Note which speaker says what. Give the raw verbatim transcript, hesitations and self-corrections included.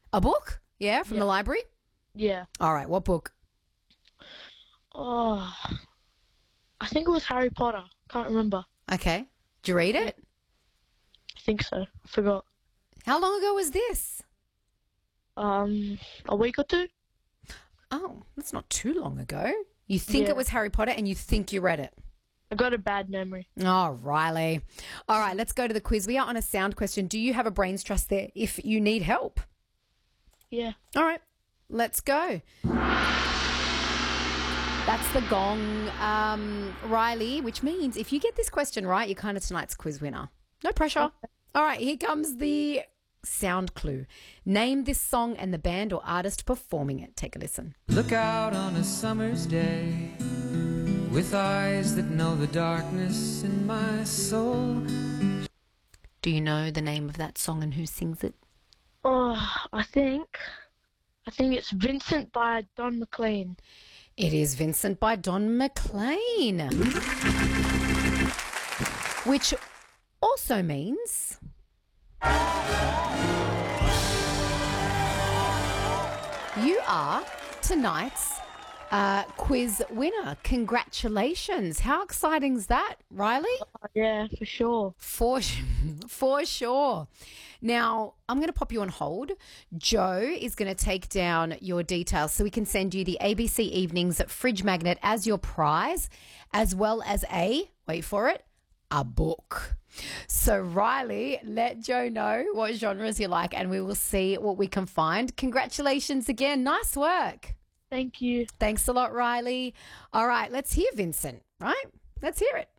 Speaker 1: A book? Yeah, from
Speaker 2: Yeah.
Speaker 1: the library?
Speaker 2: Yeah.
Speaker 1: All right, what book?
Speaker 2: Oh, I think it was Harry Potter. Can't remember.
Speaker 1: Okay. Did you read
Speaker 2: Yeah.
Speaker 1: it?
Speaker 2: I think so. I forgot.
Speaker 1: How long ago was this?
Speaker 2: Um, a week or two?
Speaker 1: Oh, that's not too long ago. You think
Speaker 2: Yeah.
Speaker 1: it was Harry Potter and you think you read it.
Speaker 2: I got a bad memory.
Speaker 1: Oh, Riley. All right, let's go to the quiz. We are on a sound question. Do you have a brains trust there if you need help?
Speaker 2: Yeah.
Speaker 1: All right, let's go. That's the gong, um, Riley, which means if you get this question right, you're kind of tonight's quiz winner. No pressure. All right, here comes the sound clue. Name this song and the band or artist performing it. Take a listen.
Speaker 3: Look out on a summer's day with eyes that know the darkness in my soul.
Speaker 1: Do you know the name of that song and who sings it?
Speaker 2: Oh, I think, I think it's Vincent by Don McLean.
Speaker 1: It is Vincent by Don McLean. Which also means you are tonight's uh, quiz winner. Congratulations. How exciting is that, Riley?
Speaker 2: Yeah, for sure.
Speaker 1: For, for sure. Now, I'm going to pop you on hold. Joe is going to take down your details so we can send you the A B C Evenings fridge magnet as your prize, as well as a, wait for it, a book. So, Riley, let Joe know what genres you like and we will see what we can find. Congratulations again. Nice work.
Speaker 2: Thank you.
Speaker 1: Thanks a lot, Riley. All right, let's hear Vincent, right? Let's hear it.